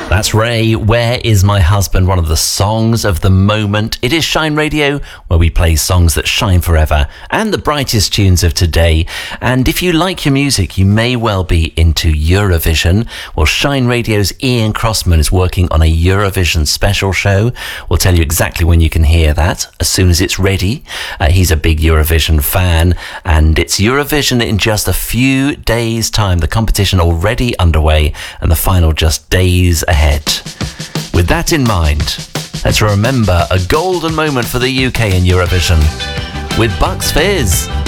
That's Ray, Where Is My Husband? One of the songs of the moment. It is Shine Radio, where we play songs that shine forever and the brightest tunes of today. And if you like your music, you may well be into Eurovision. Well, Shine Radio's Ian Crossman is working on a Eurovision special show. We'll tell you exactly when you can hear that, as soon as it's ready. He's a big Eurovision fan, and it's Eurovision in just a few days' time. The competition already underway, and the final just days ahead. With that in mind, let's remember a golden moment for the UK in Eurovision with Bucks Fizz.